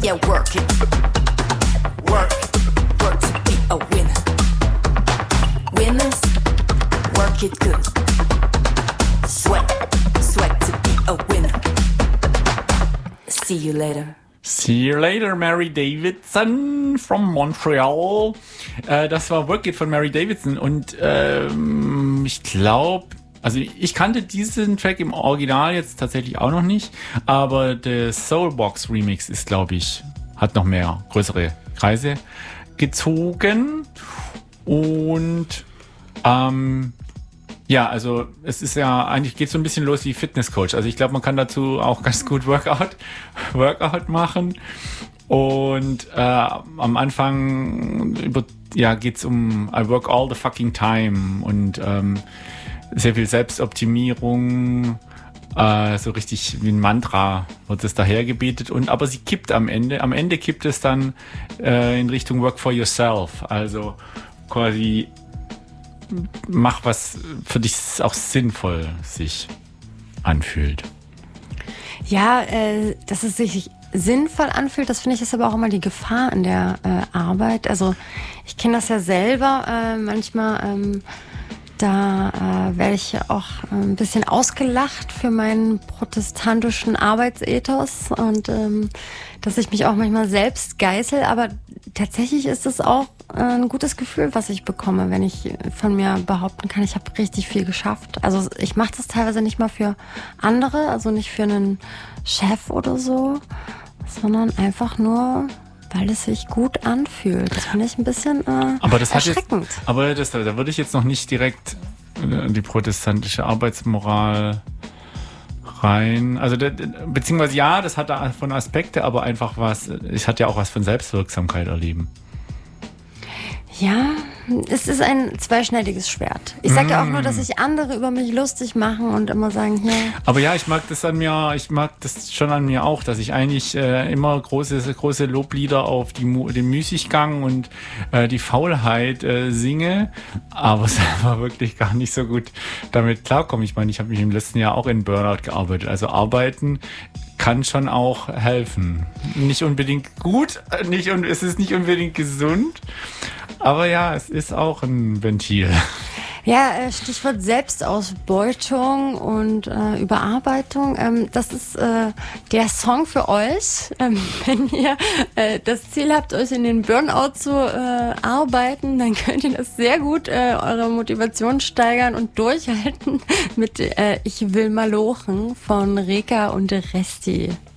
Yeah, work it. Work to be a winner. Winners, work it good. Sweat to be a winner. See you later. See you later, Mary Davidson from Montreal. Das war Work It von Mary Davidson und ich glaube, also ich kannte diesen Track im Original jetzt tatsächlich auch noch nicht, aber der Soulbox Remix ist, glaube ich, hat noch mehr größere Kreise gezogen und ja, also es ist ja, eigentlich geht so ein bisschen los wie Fitnesscoach. Also ich glaube, man kann dazu auch ganz gut Workout machen. Und am Anfang geht's um I work all the fucking time und sehr viel Selbstoptimierung, so richtig wie ein Mantra wird es dahergebetet. Aber sie kippt am Ende kippt es dann in Richtung Work for yourself. Also quasi mach was für dich auch sinnvoll sich anfühlt. Ja, dass es sich sinnvoll anfühlt, das finde ich ist aber auch immer die Gefahr in der Arbeit. Also ich kenne das ja selber manchmal, da werde ich auch ein bisschen ausgelacht für meinen protestantischen Arbeitsethos und dass ich mich auch manchmal selbst geißel, aber tatsächlich ist es auch ein gutes Gefühl, was ich bekomme, wenn ich von mir behaupten kann, ich habe richtig viel geschafft. Also ich mache das teilweise nicht mal für andere, also nicht für einen Chef oder so, sondern einfach nur, weil es sich gut anfühlt. Das finde ich ein bisschen erschreckend. Da würde ich jetzt noch nicht direkt die protestantische Arbeitsmoral rein. Also beziehungsweise ja, das hat davon Aspekte, aber einfach es hat ja auch was von Selbstwirksamkeit erleben. Ja, es ist ein zweischneidiges Schwert. Ich sage ja auch nur, dass sich andere über mich lustig machen und immer sagen, hier. Aber ja, ich mag das schon an mir auch, dass ich eigentlich immer große Loblieder auf den Müßiggang und die Faulheit singe, aber selber wirklich gar nicht so gut damit klarkomme. Ich meine, ich habe mich im letzten Jahr auch in Burnout gearbeitet. Also arbeiten kann schon auch helfen. Nicht unbedingt gut, es ist nicht unbedingt gesund, aber ja, es ist auch ein Ventil. Ja, Stichwort Selbstausbeutung und Überarbeitung. Das ist der Song für euch. Wenn ihr das Ziel habt, euch in den Burnout zu arbeiten, dann könnt ihr das sehr gut eure Motivation steigern und durchhalten mit Ich will malochen von Reka und Resti.